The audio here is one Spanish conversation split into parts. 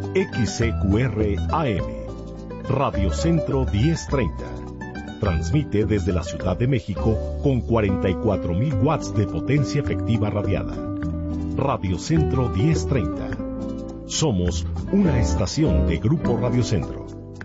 XCQR AM, Radio Centro 1030. Transmite desde la Ciudad de México con 44.000 watts de potencia efectiva radiada. Radio Centro 1030. Somos una estación de Grupo Radio Centro.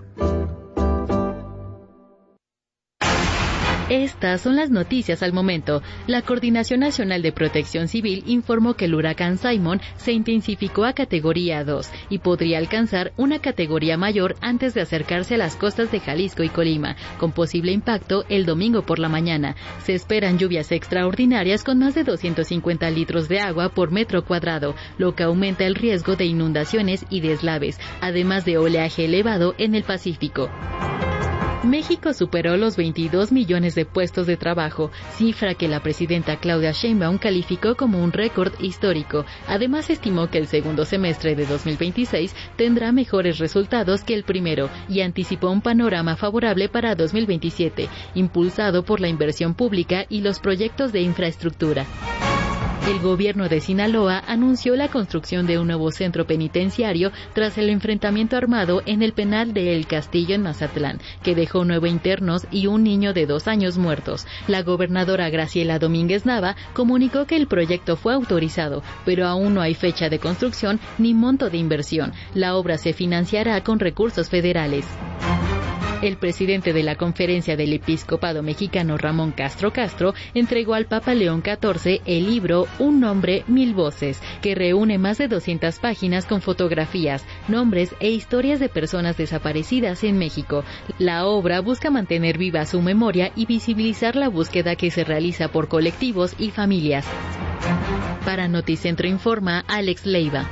Estas son las noticias al momento. La Coordinación Nacional de Protección Civil informó que el huracán Simon se intensificó a categoría 2 y podría alcanzar una categoría mayor antes de acercarse a las costas de Jalisco y Colima, con posible impacto el domingo por la mañana. Se esperan lluvias extraordinarias con más de 250 litros de agua por metro cuadrado, lo que aumenta el riesgo de inundaciones y deslaves, además de oleaje elevado en el Pacífico. México superó los 22 millones de puestos de trabajo, cifra que la presidenta Claudia Sheinbaum calificó como un récord histórico. Además, estimó que el segundo semestre de 2026 tendrá mejores resultados que el primero y anticipó un panorama favorable para 2027, impulsado por la inversión pública y los proyectos de infraestructura. El gobierno de Sinaloa anunció la construcción de un nuevo centro penitenciario tras el enfrentamiento armado en el penal de El Castillo en Mazatlán, que dejó 9 internos y un niño de 2 años muertos. La gobernadora Graciela Domínguez Nava comunicó que el proyecto fue autorizado, pero aún no hay fecha de construcción ni monto de inversión. La obra se financiará con recursos federales. El presidente de la Conferencia del Episcopado Mexicano, Ramón Castro Castro, entregó al Papa León XIV el libro Un nombre, 1000 voces, que reúne más de 200 páginas con fotografías, nombres e historias de personas desaparecidas en México. La obra busca mantener viva su memoria y visibilizar la búsqueda que se realiza por colectivos y familias. Para Noticentro informa Alex Leiva.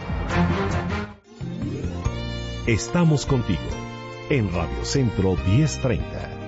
Estamos contigo en Radio Centro 1030.